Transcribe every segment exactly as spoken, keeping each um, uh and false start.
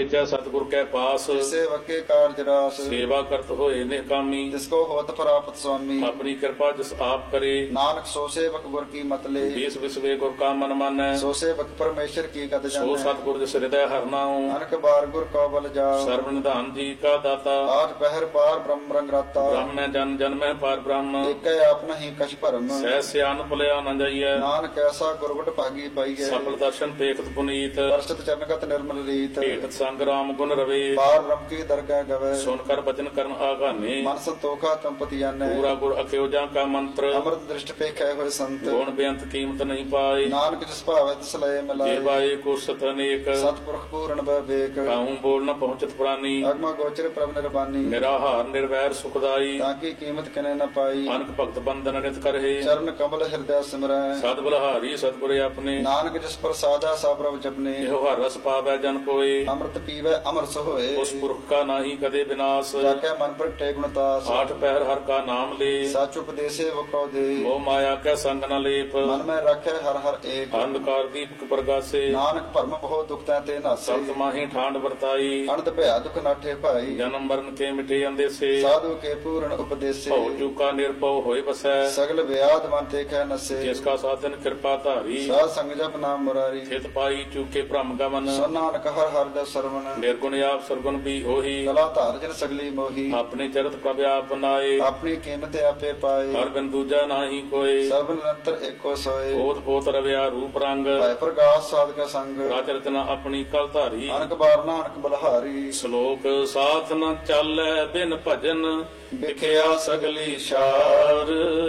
भेजा सतगुर कै पास, सेवक के कार्य रास, सेवा करत होए निकामी, जिसको होत प्राप्त स्वामी, अपनी कृपा जिस आप करे, नानक सो सेवक गुर की मत ले, बीस विश्वे गुर का मन मानै, सो सेवक परमेश्वर की गत सो जानै, सतगुर जिस हृदय हर नाऊं, अनक बार गुर को बल जाओ, सर्व निधान जी का दाता, आठ पहर पार ब्रह्म रंग राता, ब्रह्म जन जन में पार ब्रह्म, एक आप नहीं कछ भरम, सह सियान भुलिया न जाइए, नानक ऐसा गुरबट भागी पाइए, सफल दर्शन पेखत पुनीत, दर्शत चरणगत निर्मल रीत, भेटत संग राम गुण रवे, पार रम की दरगाह गवे, सुनकर वचन करन आगाने, मन संतोखा तंपति जाने, पूरा गुर अख्योजा का मंत्र, अमृत दृष्ट पे खे हुए संत, गुण बेअंत कीमत नहीं पाए, नानक जिस भावे तिस लय मिलाए, जेबाए को सत अनेक, सतपुरख पूर्ण विवेक, काहूं बोल न पहुंचत प्राणी, अगम गोचर प्रभ निर्बानी, निराहार निर्वैर सुखदाई, ताकि कीमत कने न पाई, अनक भक्त बंधन नित करहे, चरण कमल हृदय सिमरै, सद बलहारी सतगुर अपने, नानक जिस प्रसादा सा प्रभ जपने, एहो हर रस पावै जन कोय, अमृत पीवै अमर सोए, उस पुरख का नाही कदे विनाश, जाके मन पर टे गुणतास, आठ पहर हर का नाम ले, साच उपदेशे वो कौ दे, मोह माया कै संग न लेप, मन में रखे हर हर एक, अंधकार दीपक प्रगासे, नानक भरम बहु दुख ते नासे, सत माही ठांड वर्ताई, अनंत भया दुख नाठे भाई, जन्म मरण के मिटे अंदेसे, साधु के पूर्ण उपदेशे, भव चूका निर्भव होय बसै, सगल व्याध मन ते खे नसे, जिसका साधन कृपा धारी, साध संग जप नाम मुरारी, हित पाई चूके भ्रम गमन, सो नानक हर हर दस सरवण, निर्गुण आप सरगुण भी होही, कला धार जन सगली मोही, अपने चरित प्रभ आप बनाए, अपनी कीमत आपे पाए, हर बिन दूजा नाही कोय, सब निरंतर एको सोए, ओत पोत रव्या रूप रंग, भय प्रकाश साध का संग, राज रचना अपनी कल धारी, अनक बार नानक बलहारी, श्लोक साथ न चालै बिन भजन, बिखया सगली शार,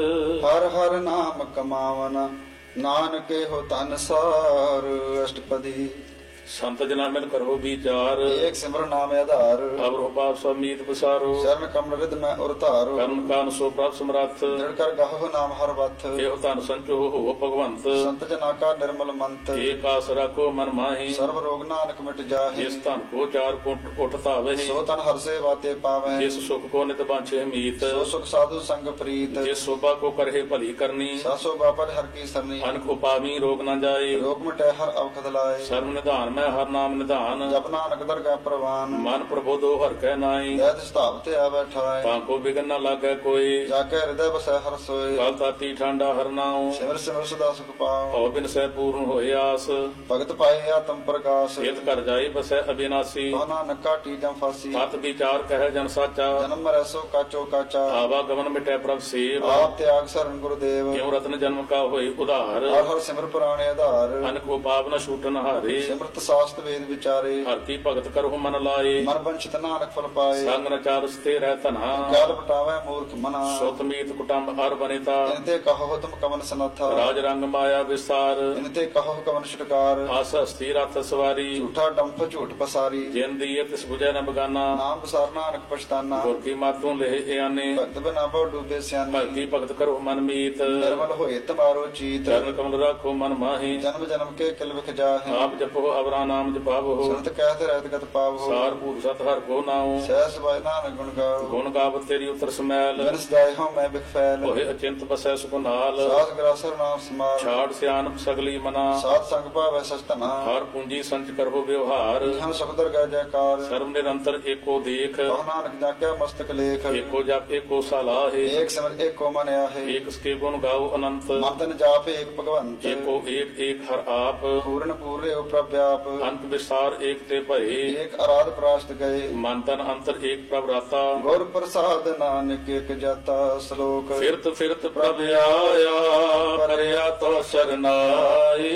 हर हर नाम कमावन, नानक हो तन सार, अष्टपदी संत जना मिल करो विचार, एक सिमरन नाम आधार, अब पाप समीत बसारो, शरण कमल रिद में उरतारो, कर्म कान सो प्राप्त समर्थ, दृढ़ कर गहो नाम हर बथ, एहो तन संचो हो भगवंत, संत जना का निर्मल मंत, एक आसरा को मन माही, सर्व रोग नानक मिट जाहि, जिस तन को चार कोट उठता वही, सो तन हर से बाते पावे, जिस सुख को नित बांछे मीत, सो सुख साधु संग प्रीत, जिस शोभा को करहे भली करनी, सासो बापर हर की सरनी, अनक उपामी रोग न जाए, रोग मिटे हर अवखद लाए, सर्व निधान में हर नाम निधान, जप नानक दरगाह प्रवान, मन प्रबोधो हर कह नाई, दैत स्थापते आवे ठाए, ताको बिगन न लागे कोई, जाके हृदय बसै हर सोए, काल ताती ठंडा हर नाऊ, सिमर सिमर सदा सुख पाओ, भव बिन सह पूर्ण होए आस, भगत पाए आत्म प्रकाश, हित कर जाए बसै अविनाशी, तो नानक काटी जम फांसी, सत विचार कह जन साचा, जन्म मरै सो काचो काचा, आवागमन मिटै प्रभ सेव, आप त्याग शरण गुरुदेव, क्यों रत्न जन्म का होए उधार, हर हर सिमर पुराणे आधार, अनक उपाव न छूटन हारे, सिमरत शास्त्र वेद विचारे, हर की भगत करहु मन लाए, मन वंचित नानक फल पाए, संग न चार स्थे रह तन्हा, ज्ञान बटावे मूर्ख मना, सुत मीत कुटुंब हर बनिता, इनते कहो तुम कमन सनाथा, राज रंग माया विस्तार, इनते कहो कमन छुटकार, आस हस्ती रथ सवारी, झूठा डंफ झूठ पसारी, जिन दिए तिस बुझै न बगाना, नाम प्रसार नानक पछताना, गुर की मातों लेह आने, भक्त बना बहु डूबे सियाने, भक्ति भगत करो मन मीत, निर्मल होए तुम्हारो चीत, चरण कमल राखो मन माही, जन्म जन्म के किल विख जाहे, आप जपो अवरा नाम जपावो, सुनत कहते रहत गत पावो, सार पूर सत हर को नाऊ, सहस बाय नानक गुण गाओ, गुण गावत तेरी उतर समैल, बिन सदाय हो मैं बिख फैल, होए अचिंत बसै सुख नाल, सास ग्रासर नाम समार, छाड़ सियान सगली मना, सात संग पावै सचतना, हर पूंजी संच करहो व्यवहार, हम सुख दरगाह जयकार, सर्व निरंतर एको देख, कहो नानक जाके मस्तक लेख, एको जप एको सलाह, एक सिमर एक को मन आहे, एक उसके गुण गाओ अनंत, मन तन जाप एक भगवंत, एको एक एक हर आप, पूर्ण पूरे प्रव्याप, अंत विस्तार एक ते भये, एक आराध प्राश्त गए, मन तन अंतर एक प्रभराता, गुर प्रसाद नानक एक जाता, श्लोक फिरत फिरत प्रभ आया, करया तो शरनाई,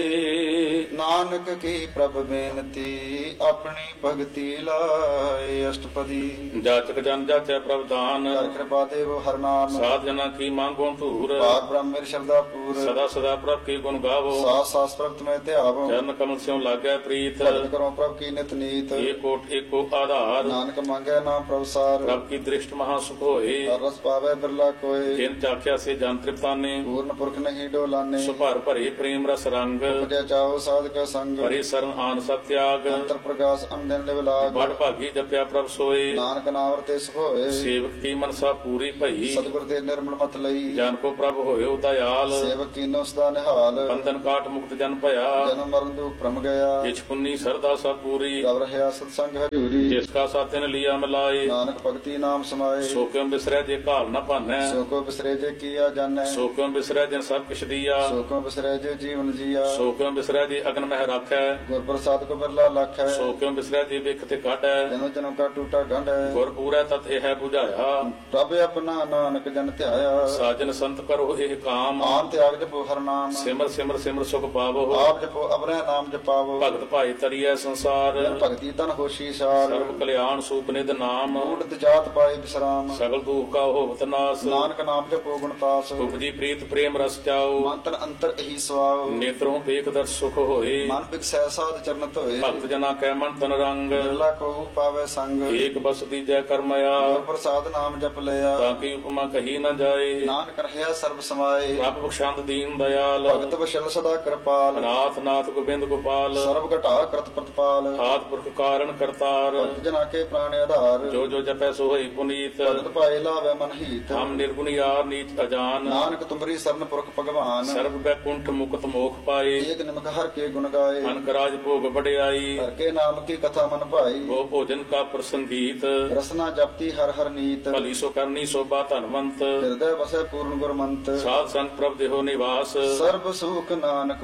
नानक की प्रभ बेनती, अपनी भक्ति लाए, अष्टपदी जाचक जन जाचै प्रभ दान, कर कृपा देव हर नाम, साध जना की मांगो धूर, पाक ब्रह्म मेरी श्रद्धा पूर, सदा सदा प्रभ के गुण गावो, सास सास प्रभु में त्यावो, चरण कमल स्यों लागै प्रीत, भजन करो प्रभु की नित नीत, एको एको आधार, नानक मांगे नाम प्रभु सार, प्रभ की दृष्ट महासुख होए, हर रस पावे बिरला कोय, जिन चाख्या से जान तृप्ताने, पूर्ण पुरख नहीं डोलाने, सुभर भरे प्रेम रस रंग, उपजे चाहो साध ਕਾ ਸੰਗ ਹਰੀ ਸਰਨ ਆਨ ਸਭ ਤਿਆਗ ਅੰਤਰ ਪ੍ਰਕਾਸ਼ ਅੰਦਨ ਲਿਵ ਲਾਗ ਬੜ ਭਾਗੀ ਜਪਿਆ ਪ੍ਰਭ ਸੋਏ ਨਾਨਕ ਨਾਮ ਤੇ ਸੁਖ ਹੋਏ ਸੇਵਕ ਕੀ ਮਨਸਾ ਪੂਰੀ ਭਈ ਸਤਿਗੁਰ ਦੇ ਨਿਰਮਲ ਮਤ ਲਈ ਜਨ ਕੋ ਪ੍ਰਭ ਹੋਇਓ ਦਇਆਲ ਸੇਵਕ ਕੀਨੋ ਸਦਾ ਨਿਹਾਲ ਬੰਧਨ ਕਾਟ ਮੁਕਤ ਜਨ ਭਇਆ ਜਨਮ ਮਰਨ ਦੁਖ ਭ੍ਰਮ ਗਿਆ ਜਿਛ ਪੁੰਨੀ ਸਰਦਾ ਸਭ ਪੂਰੀ ਗਵ ਰਹਿਆ ਸਤ ਸੰਗ ਹਜੂਰੀ ਜਿਸ ਕਾ ਸਾਥਿਨ ਲਿਆ ਮਿਲਾਏ ਨਾਨਕ ਭਗਤੀ ਨਾਮ ਸਮਾਏ ਸੋ ਕਿਉ ਬਿਸਰੈ ਜੇ ਘਾਲ ਨ ਭਾਨੈ ਸੋ ਕੋ ਬਿਸਰੇ ਜੇ ਕੀਆ ਜਾਣੈ ਸੋ ਕਿਉ ਬਿਸਰੈ ਜਿਨ ਸਭ ਕਿਛ ਦੀਆ ਸੋ ਕੋ ਬਿਸਰੇ ਜੇ ਜੀਵਨ ਜੀਆ ਸੋ ਕਿਉ ਬਿਸਰੈ ਜੇ ਅਗਨ ਮਹਿ ਰਾਖੈ ਗੁਰ ਪ੍ਰਸਾਦ ਕੋ ਬਿਰਲਾ ਲਖੈ ਸੋ ਕਿਉ ਬਿਸਰੈ ਜੇ ਵਿਖ ਤੇ ਕਾਢੈ ਜਨਮ ਜਨਮ ਕਾ ਟੂਟਾ ਗੰਢੈ ਗੁਰ ਪੂਰੈ ਤਤ ਇਹ ਹੈ 부ਝਾਇਆ ਪ੍ਰਭ ਆਪਣਾ ਨਾਨਕ ਜਨ ਧਿਆਇਆ ਸਾਜਨ ਸੰਤ ਕਰੋ ਇਹ ਕਾਮ ਆਨ ਤਿਆਗ ਜਪੋ ਹਰ ਨਾਮ ਸਿਮਰ ਸਿਮਰ ਸਿਮਰ ਸੁਖ ਪਾਵੋ ਆਪ ਜਪੋ ਅਪਰੇ ਨਾਮ ਜਪਾਵੋ ਭਗਤ ਭਾਈ ਤਰੀਐ ਸੰਸਾਰ ਜਨ ਭਗਤੀ ਤਨ ਹੋਸ਼ੀ ਸਾਰ ਸਰਬ ਕਲਿਆਣ ਸੂਪ ਨਿਧ ਨਾਮ ਊਟਤ ਜਾਤ ਪਾਏ ਬਿਸਰਾਮ ਸਗਲ ਦੁਖ ਕਾ ਹੋਵਤ ਨਾਸ ਨਾਨਕ ਨਾਮ ਜਪੋ ਗੁਣਤਾਸ ਉਪਜੀ ਪ੍ਰੀਤ ਪ੍ਰੇਮ ਰਸ ਚਾਓ ਮੰਤਨ ਅੰਤਰ ਇਹੀ ਸਵਾਉ ਨੇਤਰੋਂ ਵੇਖ ਦਰ ਸੁਖ ਹੋਏ ਮਨ ਬਿਕਸੈ ਸਾਧ ਚਰਨ ਧੋਏ ਭਗਤ ਜਨਾ ਕੈ ਮਨ ਤਨ ਰੰਗ ਬਿਰਲਾ ਕੋ ਪਾਵੇ ਸੰਗ ਏਕ ਬਸ ਦੀਜੈ ਕਰਮਇਆ ਗੁਰ ਪ੍ਰਸਾਦ ਨਾਮ ਜਪ ਲਿਆ ਤਾਂ ਕੀ ਉਪਮਾ ਕਹੀ ਨ ਜਾਏ ਨਾਨਕ ਰਹਿਆ ਸਰਬ ਸਮਾਏ ਪ੍ਰਭ ਬਖਸ਼ੰਦ ਦੀਨ ਦਇਆਲ ਭਗਤ ਵਸ਼ਲ ਸਦਾ ਕਿਰਪਾਲ ਨਾਥ ਨਾਥ ਗੋਬਿੰਦ ਗੋਪਾਲ ਸਰਬ ਘਟਾ ਕਰਤ ਪ੍ਰਤਪਾਲ ਆਦ ਪੁਰਖ ਕਾਰਨ ਕਰਤਾਰ ਭਗਤ ਜਨਾ ਕੇ ਪ੍ਰਾਣ ਆਧਾਰ ਜੋ ਜੋ ਜਪੈ ਸੋ ਹੋਈ ਪੁਨੀਤ ਭਗਤ ਪਾਏ ਲਾਵੇ ਮਨ ਹੀਤ ਹਮ ਨਿਰਗੁਣ ਯਾਰ ਨੀਚ ਅਜਾਨ ਨਾਨਕ ਤੁਮਰੀ ਸਰਨ ਪੁਰਖ ਭਗਵਾਨ ਸਰਬ ਬੈਕੁੰਠ ਮੁਕਤ ਮੋਖ ਪਾਏ ਏਕ ਨਿਮਕ ਹਰ ਕੇ ਗੁਣ ਗਾਏ ਅਨਕ ਰਾਜ ਭੋਗ ਵਡਿਆਈ ਹਰ ਕੇ ਨਾਮ ਕੀ ਕਥਾ ਮਨ ਭਾਈ ਉਹ ਭੋਜਨ ਕਾ ਪ੍ਰਸੰਗੀਤ ਰਸਨਾ ਜਪਤੀ ਹਰ ਹਰ ਨੀਤ ਭਲੀ ਸੋ ਕਰਨੀ ਸੋਭਾ ਧਨਵੰਤ ਹਿਰਦੈ ਵਸੈ ਪੂਰਨ ਗੁਰਮੰਤ ਸਾਧ ਸੰਤ ਪ੍ਰਭ ਦੇਹੋ ਨਿਵਾਸ ਸਰਬ ਸੁਖ ਨਾਨਕ